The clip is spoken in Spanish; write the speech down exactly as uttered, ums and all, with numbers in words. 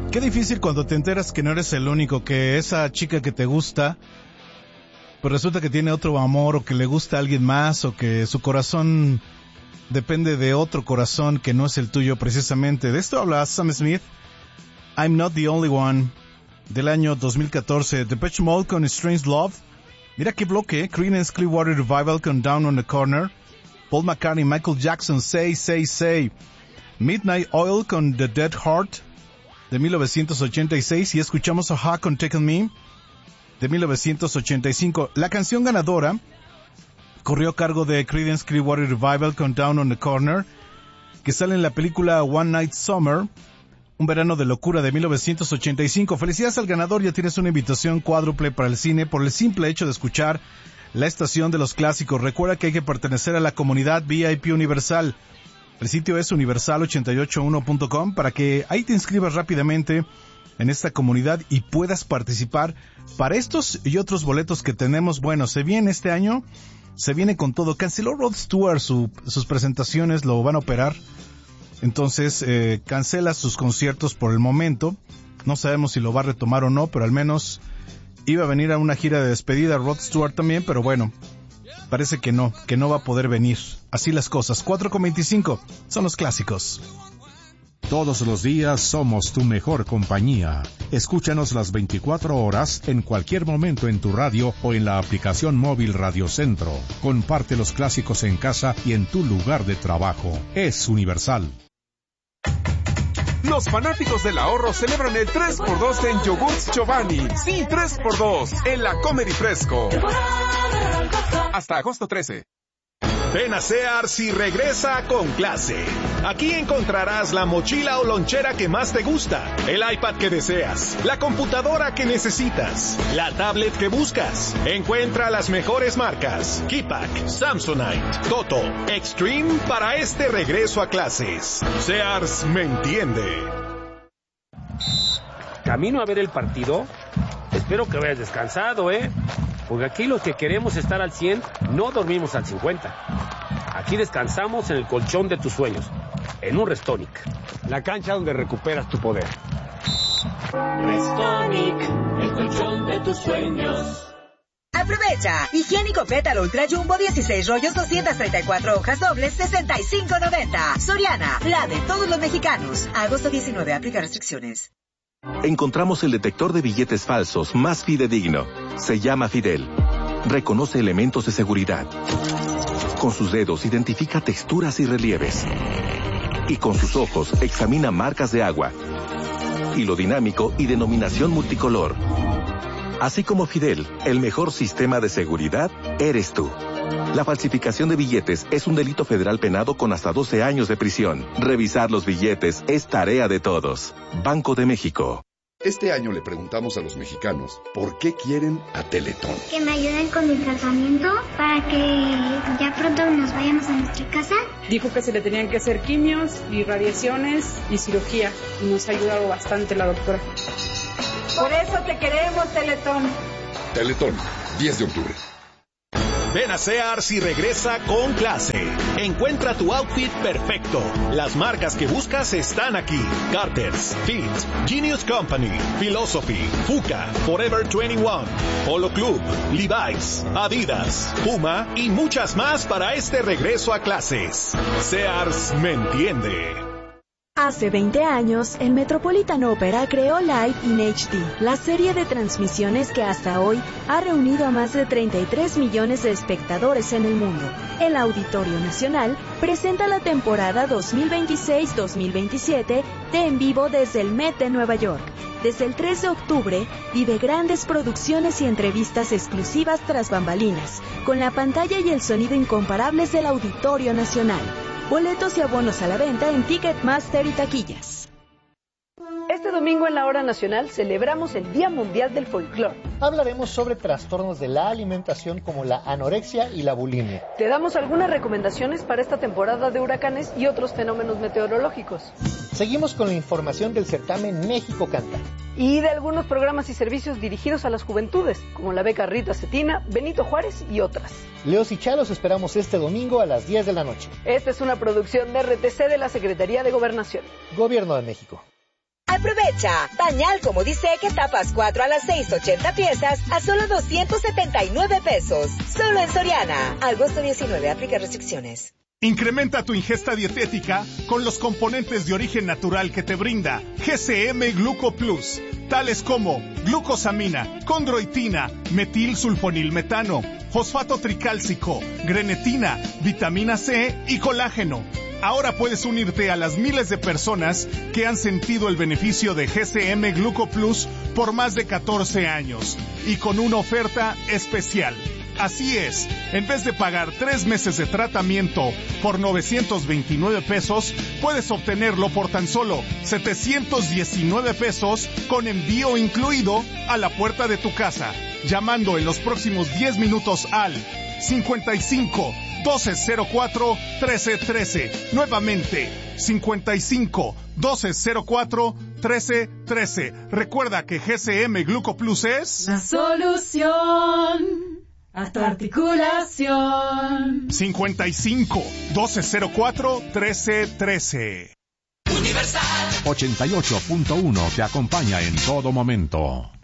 Qué difícil cuando te enteras que no eres el único, que esa chica que te gusta, pues resulta que tiene otro amor, o que le gusta a alguien más, o que su corazón depende de otro corazón que no es el tuyo precisamente. De esto habla Sam Smith, I'm Not the Only One, del año dos mil catorce. Depeche Mode con Strange Love. Mira qué bloque, Creedence Clearwater Revival con Down on the Corner. Paul McCartney, Michael Jackson, Say, Say, Say. Midnight Oil con The Dead Heart, de mil novecientos ochenta y seis, y escuchamos a Ha con Take On Me, de mil novecientos ochenta y cinco. La canción ganadora corrió a cargo de Creedence Clearwater Revival con Down on the Corner, que sale en la película One Night Summer, un verano de locura, de mil novecientos ochenta y cinco. Felicidades al ganador, ya tienes una invitación cuádruple para el cine por el simple hecho de escuchar la estación de los clásicos. Recuerda que hay que pertenecer a la comunidad V I P Universal. El sitio es universal ochenta y ocho uno punto com para que ahí te inscribas rápidamente en esta comunidad y puedas participar para estos y otros boletos que tenemos. Bueno, se viene este año, se viene con todo. Canceló Rod Stewart su, sus presentaciones, lo van a operar. Entonces, eh, cancela sus conciertos por el momento. No sabemos si lo va a retomar o no, pero al menos iba a venir a una gira de despedida Rod Stewart también, pero bueno, parece que no, que no va a poder venir. Así las cosas. cuatro con veinticinco son los clásicos. Todos los días somos tu mejor compañía. Escúchanos las veinticuatro horas en cualquier momento en tu radio o en la aplicación móvil Radio Centro. Comparte los clásicos en casa y en tu lugar de trabajo. Es Universal. Los fanáticos del ahorro celebran el tres por dos en Yogurts Giovanni. Sí, tres por dos en la Comer y Fresco. Hasta agosto trece. Ven a Sears y regresa con clase. Aquí encontrarás la mochila o lonchera que más te gusta, el iPad que deseas, la computadora que necesitas, la tablet que buscas. Encuentra las mejores marcas: Keypack, Samsonite, Toto, Extreme para este regreso a clases. Sears me entiende. Camino a ver el partido. Espero que hayas descansado, ¿eh? Porque aquí los que queremos estar al cien, no dormimos al cincuenta. Aquí descansamos en el colchón de tus sueños, en un Restonic. La cancha donde recuperas tu poder. Restonic, el colchón de tus sueños. Aprovecha. Higiénico Pétalo Ultra Jumbo, dieciséis rollos, doscientas treinta y cuatro hojas dobles, sesenta y cinco noventa. Soriana, la de todos los mexicanos. Agosto diecinueve, aplica restricciones. Encontramos el detector de billetes falsos más fidedigno. Se llama Fidel. Reconoce elementos de seguridad. Con sus dedos identifica texturas y relieves. Y con sus ojos examina marcas de agua, hilo dinámico y denominación multicolor. Así como Fidel, el mejor sistema de seguridad eres tú. La falsificación de billetes es un delito federal penado con hasta doce años de prisión. Revisar los billetes es tarea de todos. Banco de México. Este año le preguntamos a los mexicanos por qué quieren a Teletón. Que me ayuden con mi tratamiento para que ya pronto nos vayamos a nuestra casa. Dijo que se le tenían que hacer quimios y radiaciones y cirugía. Y nos ha ayudado bastante la doctora. Por eso te queremos, Teletón. Teletón, diez de octubre. Ven a Sears y regresa con clase. Encuentra tu outfit perfecto. Las marcas que buscas están aquí: Carter's, Fit, Genius Company, Philosophy, Fuka, Forever veintiuno, Polo Club, Levi's, Adidas, Puma y muchas más para este regreso a clases. Sears me entiende. Hace veinte años, el Metropolitan Opera creó Live in H D, la serie de transmisiones que hasta hoy ha reunido a más de treinta y tres millones de espectadores en el mundo. El Auditorio Nacional presenta la temporada dos mil veintiséis dos mil veintisiete de En Vivo desde el Met de Nueva York. Desde el tres de octubre, vive grandes producciones y entrevistas exclusivas tras bambalinas, con la pantalla y el sonido incomparables del Auditorio Nacional. Boletos y abonos a la venta en Ticketmaster y taquillas. Este domingo en la Hora Nacional celebramos el Día Mundial del Folclore. Hablaremos sobre trastornos de la alimentación como la anorexia y la bulimia. Te damos algunas recomendaciones para esta temporada de huracanes y otros fenómenos meteorológicos. Seguimos con la información del certamen México Canta. Y de algunos programas y servicios dirigidos a las juventudes, como la beca Rita Cetina, Benito Juárez y otras. Leos y Chalos esperamos este domingo a las diez de la noche. Esta es una producción de R T C de la Secretaría de Gobernación. Gobierno de México. Aprovecha. Pañal Comodisec tapas cuatro a las seis, ochenta piezas a solo doscientos setenta y nueve pesos. Solo en Soriana. Agosto diecinueve, aplica restricciones. Incrementa tu ingesta dietética con los componentes de origen natural que te brinda G C M Gluco Plus, tales como glucosamina, condroitina, metilsulfonilmetano, fosfato tricálcico, grenetina, vitamina C y colágeno. Ahora puedes unirte a las miles de personas que han sentido el beneficio de G C M Gluco Plus por más de catorce años y con una oferta especial. Así es, en vez de pagar tres meses de tratamiento por novecientos veintinueve pesos, puedes obtenerlo por tan solo setecientos diecinueve pesos con envío incluido a la puerta de tu casa, llamando en los próximos diez minutos al cincuenta y cinco, doce cero cuatro, trece trece. Nuevamente, cincuenta y cinco, doce cero cuatro, trece trece. Recuerda que G C M Gluco Plus es la solución a tu articulación. cincuenta y cinco, doce cero cuatro, trece trece. Universal ochenta y ocho punto uno te acompaña en todo momento.